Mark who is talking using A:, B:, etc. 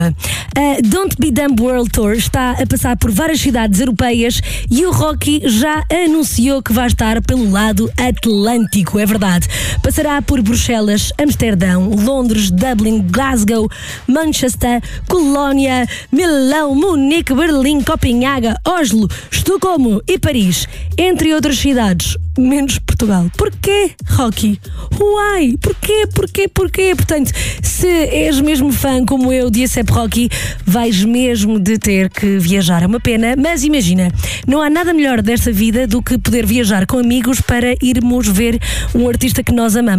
A: A Don't Be Dumb World Tour está a passar por várias cidades europeias e o Rocky já anunciou que vai estar pelo lado atlântico, é verdade. Passará por Bruxelas, Amsterdão, Londres, Dublin, Glasgow, Manchester, Colónia, Milão, Munique, Berlim, Copenhaga, Oslo, Estocolmo e Paris, entre outras cidades, menos Portugal. Porquê, Rocky? Why? Porquê? Portanto, se és mesmo fã como eu de A$AP Rocky, vais mesmo de ter que viajar. É uma pena, mas imagina, não há nada melhor desta vida do que poder viajar com amigos para irmos ver um artista que nós amamos.